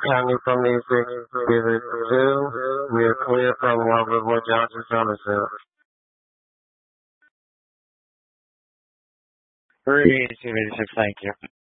County from the 602. We are clear from Robert Johnson Somerset. 38286, thank you.